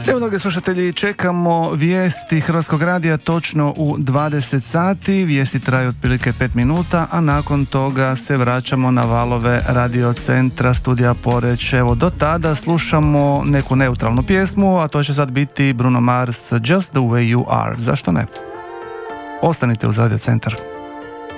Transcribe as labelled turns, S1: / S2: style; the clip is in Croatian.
S1: Evo, dragi slušatelji, čekamo vijesti Hrvatskog radija točno u 20 sati. Vijesti traju otprilike 5 minuta, a nakon toga se vraćamo na valove Radio Centra Studija Poreč. Evo, do tada slušamo neku neutralnu pjesmu, a to će sad biti Bruno Mars, Just the way you are. Zašto ne? Ostanite uz Radio Centar.